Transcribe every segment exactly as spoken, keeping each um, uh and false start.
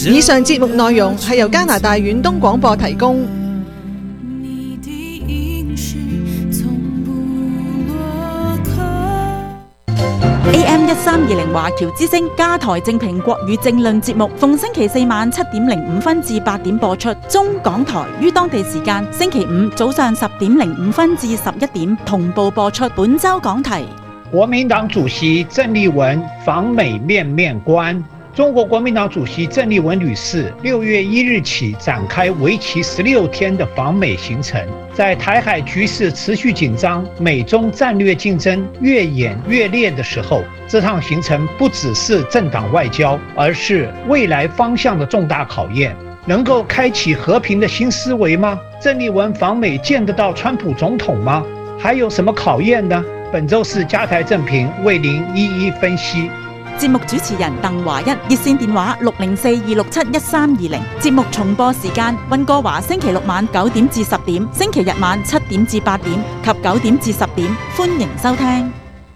以上節目內容係由加拿大遠東廣播提供。 A M 一三二零華僑之聲加台正評國語政論節目，逢星期四晚七點零五分至八點播出。中港台於當地時間星期五早上十點零五分至十一點同步播出。本周講題： 國民黨主席鄭麗文訪美面面觀。中國國民黨主席鄭麗文女士六月一日起展開為期十六天的訪美行程，在台海局勢持續緊張、美中戰略競爭越演越烈的時候，這趟行程不只是政黨外交，而是未來方向的重大考驗。能夠開啟和平的新思維嗎？鄭麗文訪美見得到川普總統嗎？還有什麼考驗呢？本週是加台正評為您一一分析。 節目主持人鄧華一，熱線電話六零四二六七一三二零。節目重播時間：溫哥華星期六晚九點至十點，星期日晚七點至八點及九點至十點。歡迎收聽。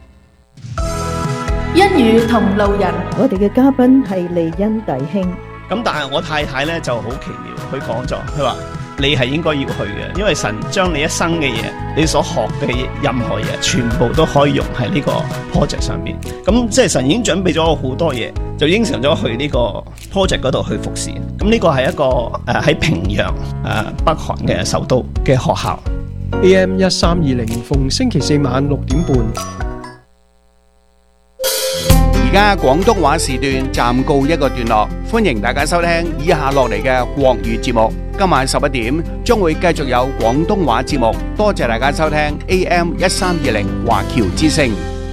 一語同路人， 我哋嘅嘉賓係利恩弟兄。 咁但係我太太咧就好奇妙，佢講咗，佢話你係應該要去嘅，因為神將你一生嘅嘢，你所學嘅任何嘢，全部都可以用喺呢個 project 上邊。咁即係神已經準備咗好多嘢，就應承咗去呢個 project 嗰度去服侍。咁呢個係一個誒喺、呃、平壤誒、呃、北韓嘅首都嘅學校。 A M 一三二零逢星期四晚六點半。 而家廣東話時段暫告一個段落，歡迎大家收聽以下落嚟嘅國語節目。今晚十一點將會繼續有廣東話節目，多謝大家收聽 A M 一三二零華僑之聲。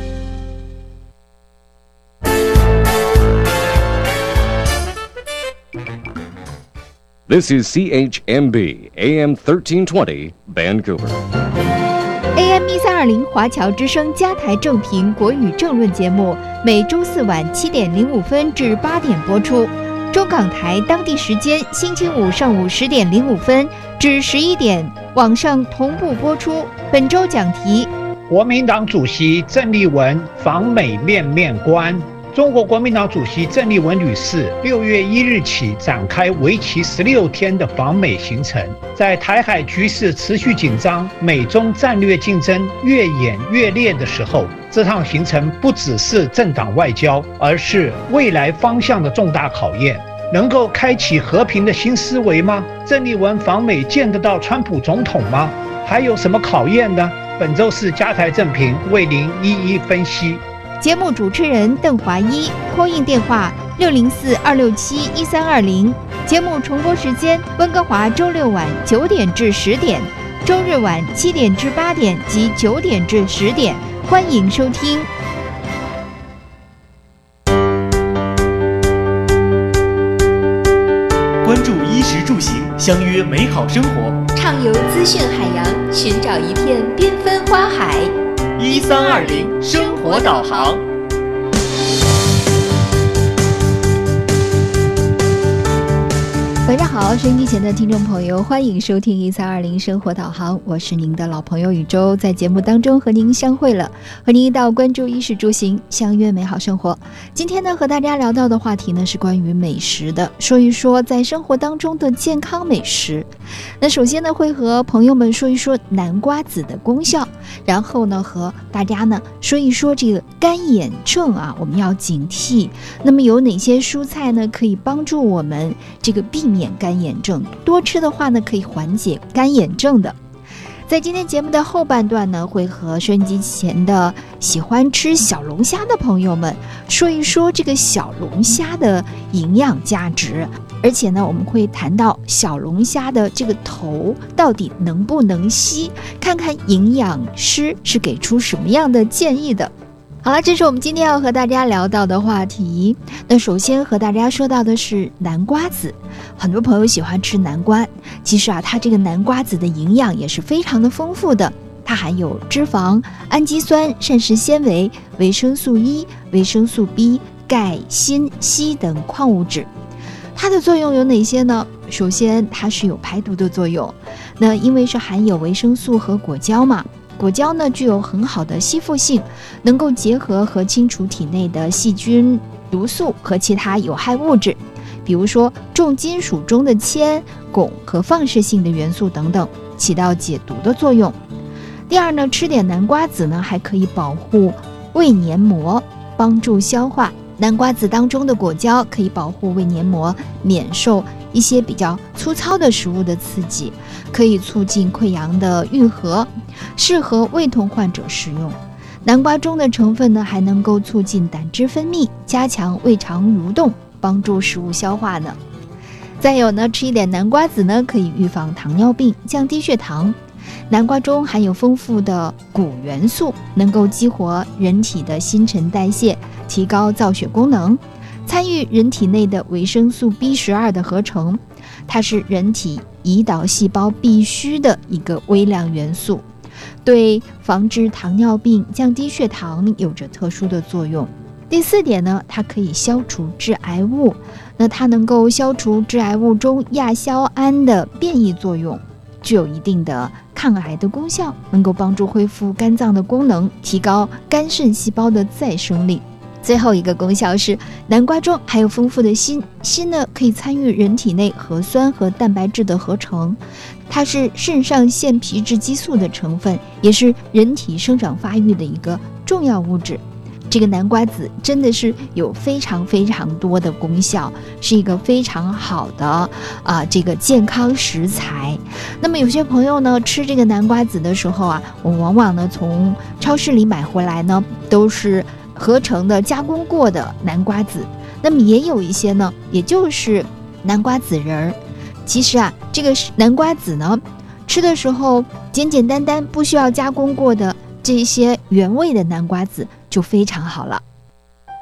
This is C H M B A M thirteen twenty Vancouver。A M 一三二零華僑之聲加台正評國語政論節目，每周四晚七點零五分至八點播出。中港台當地時間星期五上午十點零五分至十一點，網上同步播出。本周講題： 國民黨主席鄭麗文訪美面面觀。中國國民黨主席鄭麗文女士六月一日起展開為期十六天的訪美行程，在台海局勢持續緊張、美中戰略競爭越演越烈的時候，這趟行程不只是政黨外交，而是未來方向的重大考驗。能夠開啟和平的新思維嗎？鄭麗文訪美見得到川普總統嗎？還有什麼考驗呢？本週是加台正評為您一一分析。 節目主持人鄧華一，call in電話六零四二六七一三二零。節目重播時間：溫哥華周六晚九點至十點，周日晚七點至八點及九點至十點。歡迎收聽。 關注衣食住行，相約美好生活。 暢遊資訊海洋，尋找一片繽紛花海。 一三二零生活導航。 晚上好，收音機前的聽眾朋友，歡迎收聽一三二零生活導航，我是您的老朋友宇宙，在節目當中和您相會了，和您一道關注衣食住行，相約美好生活。今天呢，和大家聊到的話題呢是關於美食的，說一說在生活當中的健康美食。那首先呢，會和朋友們說一說南瓜子的功效，然後呢，和大家呢說一說這個乾眼症啊，我們要警惕。那麼有哪些蔬菜呢，可以幫助我們這個避免乾眼症？多吃的話呢，可以緩解乾眼症的。在今天節目的後半段呢，會和收音機前的喜歡吃小龍蝦的朋友們說一說這個小龍蝦的營養價值，而且呢，我們會談到小龍蝦的這個頭到底能不能吸，看看營養師是給出什麼樣的建議的。好了，這是我們今天要和大家聊到的話題。那首先和大家說到的是南瓜子，很多朋友喜歡吃南瓜，其實啊，它這個南瓜子的營養也是非常的豐富的，它含有脂肪、氨基酸、膳食纖維、維生素 E、維生素 B、鈣、鋅、硒等礦物質。它的作用有哪些呢？首先，它是有排毒的作用。那因為是含有維生素和果膠嘛，果膠呢具有很好的吸附性，能夠結合和清除體內的細菌、毒素和其他有害物質， 比如说重金属中的铅、汞和放射性的元素等等，起到解毒的作用。第二呢，吃点南瓜子呢，还可以保护胃黏膜，帮助消化。南瓜子当中的果胶可以保护胃黏膜免受一些比较粗糙的食物的刺激，可以促进溃疡的愈合，适合胃痛患者食用。南瓜中的成分呢，还能够促进胆汁分泌，加强胃肠蠕动，帮助食物消化呢。再有呢，吃一点南瓜子呢，可以预防糖尿病，降低血糖。南瓜中含有丰富的钴元素，能够激活人体的新陈代谢，提高造血功能，参与人体内的维生素 B 十二 的合成，它是人体胰岛细胞必需的一个微量元素，对防治糖尿病、降低血糖有着特殊的作用。第四点呢，它可以消除致癌物，那它能够消除致癌物中亚硝胺的变异作用，具有一定的抗癌的功效，能够帮助恢复肝脏的功能，提高肝肾细胞的再生力。最后一个功效是，南瓜中含有丰富的锌，锌呢可以参与人体内核酸和蛋白质的合成，它是肾上腺皮质激素的成分，也是人体生长发育的一个重要物质。这个南瓜子真的是有非常非常多的功效，是一个非常好的啊、呃、这个健康食材。那么有些朋友呢吃这个南瓜子的时候啊，我们往往呢从超市里买回来呢都是合成的加工过的南瓜子，那么也有一些呢也就是南瓜子仁儿。其实啊，这个南瓜子呢吃的时候简简单单不需要加工过的这些原味的南瓜子就非常好了。